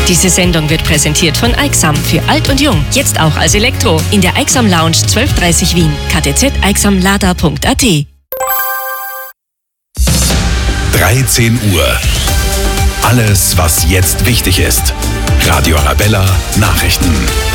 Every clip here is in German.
Diese Sendung wird präsentiert von Aixam für alt und jung. Jetzt auch als Elektro. In der Aixam Lounge 1230 Wien. ktzeixamlada.at 13 Uhr. Alles, was jetzt wichtig ist. Radio Arabella Nachrichten.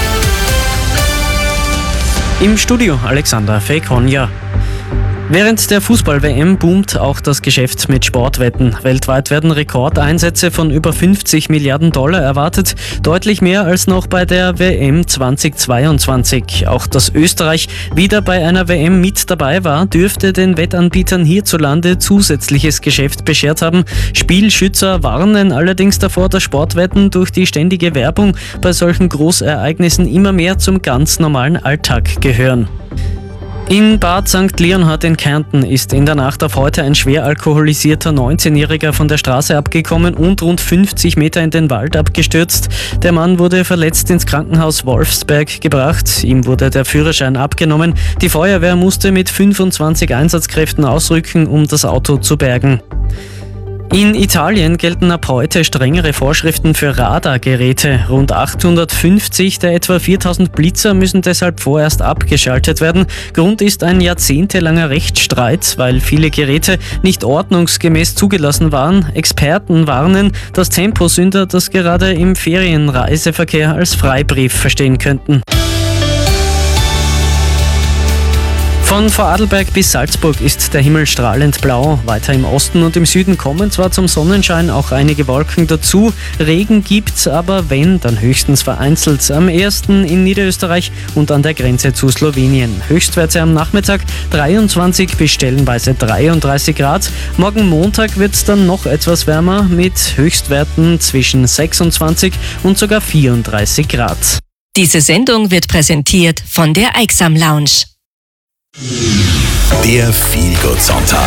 Im Studio Alexander Fekonja. Während der Fußball-WM boomt auch das Geschäft mit Sportwetten. Weltweit werden Rekordeinsätze von über 50 Milliarden Dollar erwartet, deutlich mehr als noch bei der WM 2022. Auch dass Österreich wieder bei einer WM mit dabei war, dürfte den Wettanbietern hierzulande zusätzliches Geschäft beschert haben. Spielschützer warnen allerdings davor, dass Sportwetten durch die ständige Werbung bei solchen Großereignissen immer mehr zum ganz normalen Alltag gehören. In Bad St. Leonhard in Kärnten ist in der Nacht auf heute ein schwer alkoholisierter 19-Jähriger von der Straße abgekommen und rund 50 Meter in den Wald abgestürzt. Der Mann wurde verletzt ins Krankenhaus Wolfsberg gebracht. Ihm wurde der Führerschein abgenommen. Die Feuerwehr musste mit 25 Einsatzkräften ausrücken, um das Auto zu bergen. In Italien gelten ab heute strengere Vorschriften für Radargeräte. Rund 850 der etwa 4000 Blitzer müssen deshalb vorerst abgeschaltet werden. Grund ist ein jahrzehntelanger Rechtsstreit, weil viele Geräte nicht ordnungsgemäß zugelassen waren. Experten warnen, dass Temposünder das gerade im Ferienreiseverkehr als Freibrief verstehen könnten. Von Vorarlberg bis Salzburg ist der Himmel strahlend blau. Weiter im Osten und im Süden kommen zwar zum Sonnenschein auch einige Wolken dazu. Regen gibt's, aber wenn, dann höchstens vereinzelt. Am ehesten in Niederösterreich und an der Grenze zu Slowenien. Höchstwerte am Nachmittag 23 bis stellenweise 33 Grad. Morgen Montag wird's dann noch etwas wärmer mit Höchstwerten zwischen 26 und sogar 34 Grad. Diese Sendung wird präsentiert von der Aixam Lounge. Der Feelgood-Sonntag.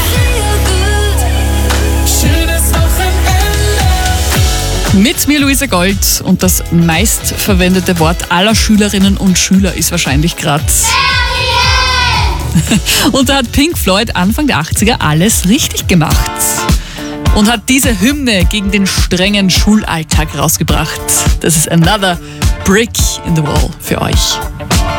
Mit mir Luisa Gold und das meistverwendete Wort aller Schülerinnen und Schüler ist wahrscheinlich gerade. Und da hat Pink Floyd Anfang der 80er alles richtig gemacht und hat diese Hymne gegen den strengen Schulalltag rausgebracht. Das ist Another Brick in the Wall für euch.